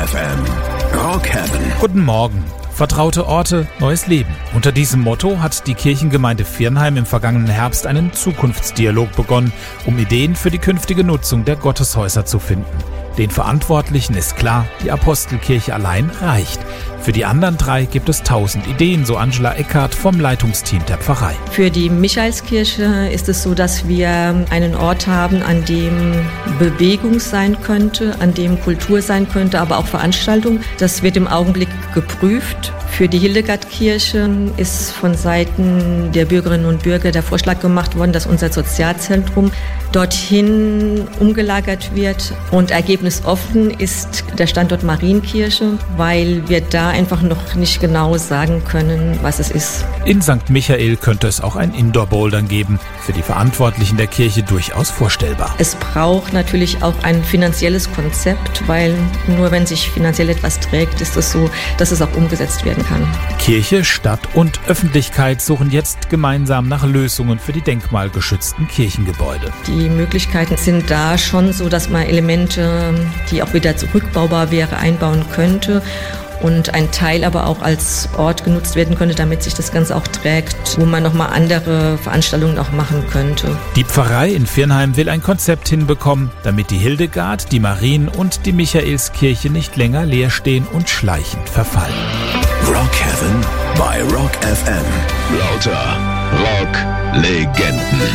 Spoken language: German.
FM. Rock Heaven. Guten Morgen. Vertraute Orte, neues Leben. Unter diesem Motto hat die Kirchengemeinde Viernheim im vergangenen Herbst einen Zukunftsdialog begonnen, um Ideen für die künftige Nutzung der Gotteshäuser zu finden. Den Verantwortlichen ist klar, die Apostelkirche allein reicht. Für die anderen 3 gibt es 1000 Ideen, so Angela Eckhardt vom Leitungsteam der Pfarrei. Für die Michaelskirche ist es so, dass wir einen Ort haben, an dem Bewegung sein könnte, an dem Kultur sein könnte, aber auch Veranstaltung. Das wird im Augenblick geprüft. Für die Hildegardkirche ist von Seiten der Bürgerinnen und Bürger der Vorschlag gemacht worden, dass unser Sozialzentrum dorthin umgelagert wird. Und ergebnisoffen ist der Standort Marienkirche, weil wir da einfach noch nicht genau sagen können, was es ist. In St. Michael könnte es auch ein Indoor-Bouldern geben. Für die Verantwortlichen der Kirche durchaus vorstellbar. Es braucht natürlich auch ein finanzielles Konzept, weil nur wenn sich finanziell etwas trägt, ist es so, dass es auch umgesetzt werden kann. Kirche, Stadt und Öffentlichkeit suchen jetzt gemeinsam nach Lösungen für die denkmalgeschützten Kirchengebäude. Die Möglichkeiten sind da schon so, dass man Elemente, die auch wieder zurückbaubar wäre, einbauen könnte. Und ein Teil aber auch als Ort genutzt werden könnte, damit sich das Ganze auch trägt, wo man nochmal andere Veranstaltungen auch machen könnte. Die Pfarrei in Viernheim will ein Konzept hinbekommen, damit die Hildegard, die Marien- und die Michaelskirche nicht länger leer stehen und schleichend verfallen. Rock Heaven bei Rock FM. Lauter Rock-Legenden.